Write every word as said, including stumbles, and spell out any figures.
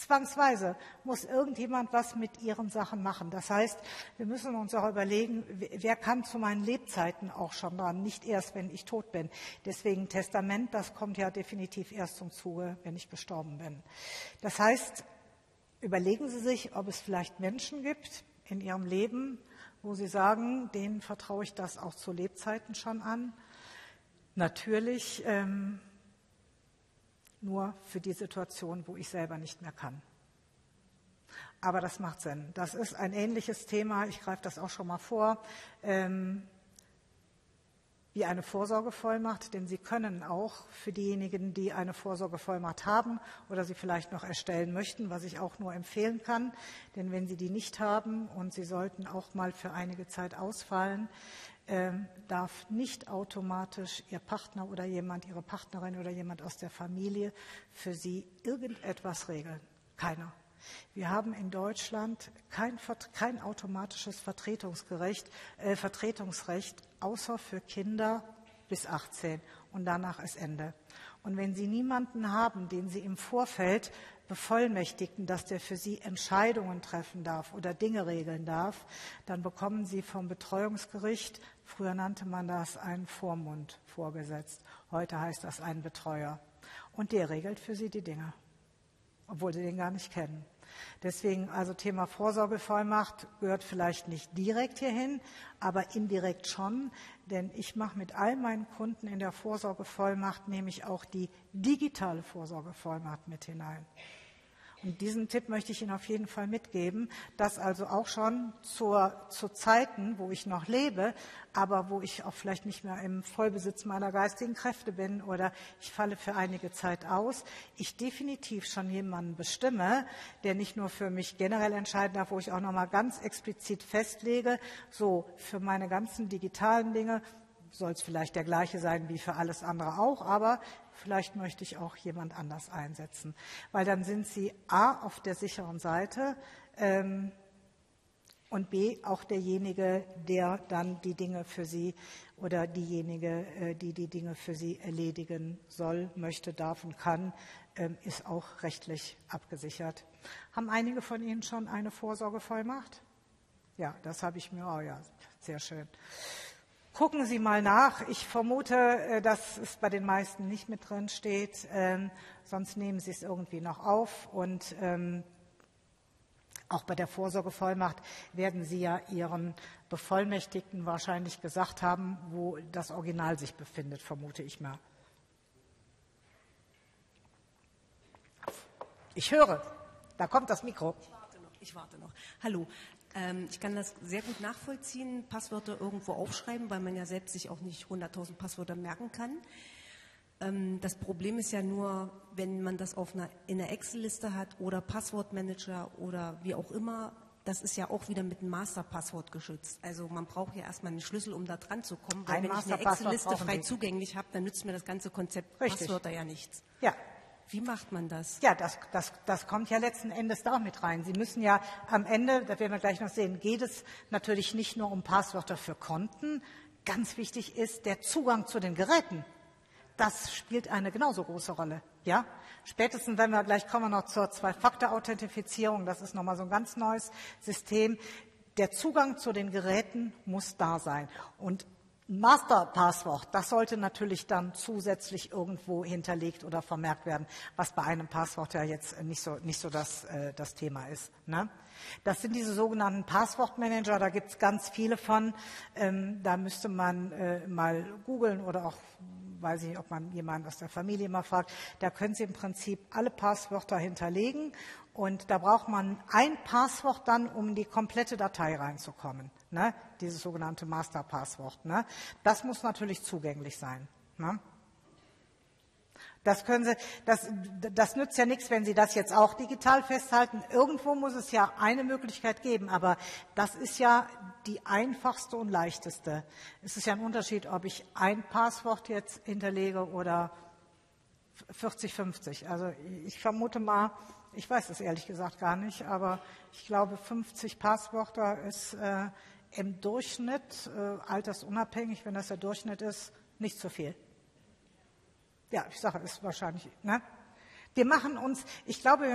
Zwangsweise muss irgendjemand was mit ihren Sachen machen. Das heißt, wir müssen uns auch überlegen, wer kann zu meinen Lebzeiten auch schon dran, nicht erst, wenn ich tot bin. Deswegen Testament, das kommt ja definitiv erst zum Zuge, wenn ich gestorben bin. Das heißt, überlegen Sie sich, ob es vielleicht Menschen gibt in Ihrem Leben, wo Sie sagen, denen vertraue ich das auch zu Lebzeiten schon an. Natürlich ähm, nur für die Situation, wo ich selber nicht mehr kann. Aber das macht Sinn. Das ist ein ähnliches Thema, ich greife das auch schon mal vor, ähm, wie eine Vorsorgevollmacht, denn Sie können auch für diejenigen, die eine Vorsorgevollmacht haben oder sie vielleicht noch erstellen möchten, was ich auch nur empfehlen kann, denn wenn Sie die nicht haben und Sie sollten auch mal für einige Zeit ausfallen, ähm, darf nicht automatisch Ihr Partner oder jemand, Ihre Partnerin oder jemand aus der Familie für Sie irgendetwas regeln. Keiner. Wir haben in Deutschland kein, kein automatisches Vertretungsgerecht, äh, Vertretungsrecht, außer für Kinder bis achtzehn. Und danach ist Ende. Und wenn Sie niemanden haben, den Sie im Vorfeld bevollmächtigten, dass der für Sie Entscheidungen treffen darf oder Dinge regeln darf, dann bekommen Sie vom Betreuungsgericht, früher nannte man das einen Vormund vorgesetzt, heute heißt das ein Betreuer. Und der regelt für Sie die Dinge, obwohl Sie den gar nicht kennen. Deswegen also Thema Vorsorgevollmacht gehört vielleicht nicht direkt hierhin, aber indirekt schon, denn ich mache mit all meinen Kunden in der Vorsorgevollmacht nämlich auch die digitale Vorsorgevollmacht mit hinein. Und diesen Tipp möchte ich Ihnen auf jeden Fall mitgeben, dass also auch schon zur, zu Zeiten, wo ich noch lebe, aber wo ich auch vielleicht nicht mehr im Vollbesitz meiner geistigen Kräfte bin oder ich falle für einige Zeit aus, ich definitiv schon jemanden bestimme, der nicht nur für mich generell entscheiden darf, wo ich auch noch mal ganz explizit festlege, so für meine ganzen digitalen Dinge soll es vielleicht der gleiche sein wie für alles andere auch, aber vielleicht möchte ich auch jemand anders einsetzen. Weil dann sind Sie A, auf der sicheren Seite ähm, und B, auch derjenige, der dann die Dinge für Sie oder diejenige, äh, die die Dinge für Sie erledigen soll, möchte, darf und kann, ähm, ist auch rechtlich abgesichert. Haben einige von Ihnen schon eine Vorsorgevollmacht? Ja, das habe ich mir, oh ja, sehr schön. Gucken Sie mal nach. Ich vermute, dass es bei den meisten nicht mit drin steht. Ähm, sonst nehmen Sie es irgendwie noch auf. Und ähm, auch bei der Vorsorgevollmacht werden Sie ja Ihren Bevollmächtigten wahrscheinlich gesagt haben, wo das Original sich befindet, vermute ich mal. Ich höre, da kommt das Mikro. Ich warte noch. Ich warte noch. Hallo. Ich kann das sehr gut nachvollziehen, Passwörter irgendwo aufschreiben, weil man ja selbst sich auch nicht hunderttausend Passwörter merken kann. Das Problem ist ja nur, wenn man das auf einer, in einer Excel-Liste hat oder Passwortmanager oder wie auch immer, das ist ja auch wieder mit einem Masterpasswort geschützt. Also man braucht ja erstmal einen Schlüssel, um da dran zu kommen, weil Ein wenn ich eine Excel-Liste frei zugänglich habe, dann nützt mir das ganze Konzept Richtig. Passwörter ja nichts. Ja. Wie macht man das? Ja, das, das, das kommt ja letzten Endes da auch mit rein. Sie müssen ja am Ende, das werden wir gleich noch sehen, geht es natürlich nicht nur um Passwörter für Konten. Ganz wichtig ist der Zugang zu den Geräten. Das spielt eine genauso große Rolle. Ja? Spätestens, wenn wir gleich kommen wir noch zur Zwei-Faktor-Authentifizierung, das ist nochmal so ein ganz neues System. Der Zugang zu den Geräten muss da sein. Und Masterpasswort, das sollte natürlich dann zusätzlich irgendwo hinterlegt oder vermerkt werden, was bei einem Passwort ja jetzt nicht so, nicht so das, äh, das Thema ist. Ne? Das sind diese sogenannten Passwortmanager, da gibt es ganz viele von. Ähm, da müsste man äh, mal googeln oder auch, weiß ich nicht, ob man jemanden aus der Familie mal fragt. Da können Sie im Prinzip alle Passwörter hinterlegen und da braucht man ein Passwort dann, um in die komplette Datei reinzukommen. Ne? Dieses sogenannte Masterpasswort. Ne? Das muss natürlich zugänglich sein. Ne? Das können Sie, das, das nützt ja nichts, wenn Sie das jetzt auch digital festhalten. Irgendwo muss es ja eine Möglichkeit geben, aber das ist ja die einfachste und leichteste. Es ist ja ein Unterschied, ob ich ein Passwort jetzt hinterlege oder vierzig, fünfzig. Also ich vermute mal, ich weiß es ehrlich gesagt gar nicht, aber ich glaube, fünfzig Passwörter ist äh, im Durchschnitt, äh, altersunabhängig, wenn das der Durchschnitt ist, nicht zu viel. Ja, ich sage, ist wahrscheinlich. Ne? Wir machen uns, ich glaube,